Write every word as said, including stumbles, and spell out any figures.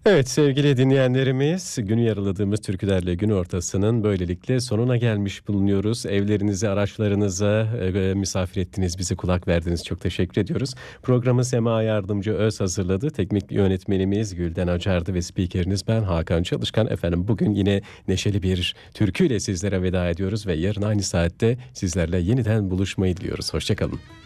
Evet sevgili dinleyenlerimiz, günü yaraladığımız türkülerle gün ortasının böylelikle sonuna gelmiş bulunuyoruz. Evlerinize, araçlarınıza e, misafir ettiniz, bize kulak verdiniz. Çok teşekkür ediyoruz. Programı Sema Yardımcı Öz hazırladı. Teknik yönetmenimiz Gülden Acardı ve spikeriniz ben Hakan Çalışkan. Efendim bugün yine neşeli bir türküyle sizlere veda ediyoruz ve yarın aynı saatte sizlerle yeniden buluşmayı diliyoruz. Hoşçakalın.